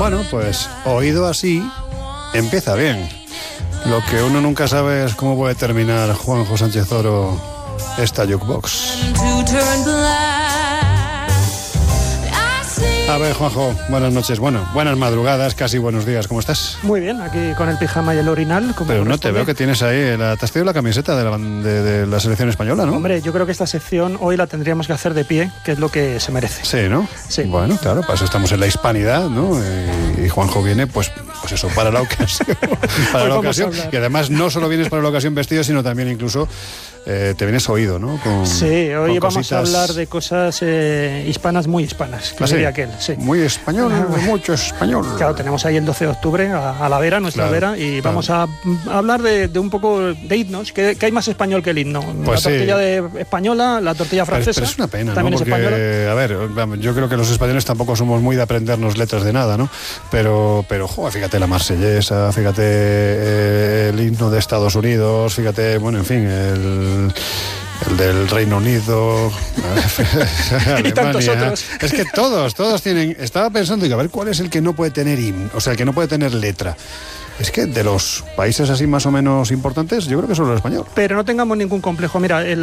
Bueno, pues oído así, empieza bien. Lo que uno nunca sabe es cómo puede terminar Juanjo Sánchez Oro esta jukebox. A ver, Juanjo, buenas noches. Bueno, buenas madrugadas, casi buenos días. ¿Cómo estás? Muy bien, aquí con el pijama y el orinal. Pero no te veo que tienes ahí. Te has traído la camiseta de la selección española, ¿no? Hombre, yo creo que esta sección hoy la tendríamos que hacer de pie, que es lo que se merece. Sí, ¿no? Sí. Bueno, claro, para eso estamos en la hispanidad, ¿no? Y Juanjo viene, pues eso, para la ocasión. Para la ocasión. Y además no solo vienes para la ocasión vestido, sino también incluso te vienes oído, ¿no? Sí, hoy vamos cositas... a hablar de cosas hispanas, muy hispanas, que diría aquel. Sí. Muy español, mucho español. Claro, tenemos ahí el 12 de octubre a la Vera, nuestra Vera, y vamos a hablar de un poco de himnos, que hay más español que el himno. Pues la tortilla española, la tortilla francesa. Pero es una pena, también ¿no? es Porque, española. a ver, yo creo que los españoles tampoco somos muy de aprendernos letras de nada, ¿no? Pero joder, fíjate la marsellesa, fíjate el himno de Estados Unidos, fíjate, bueno, en fin, el del Reino Unido, Alemania. Y tantos otros. Es que todos tienen. Estaba pensando, a ver cuál es el que no puede tener himno, o sea, el que no puede tener letra. Es que de los países así más o menos importantes, yo creo que solo el español. Pero no tengamos ningún complejo. Mira,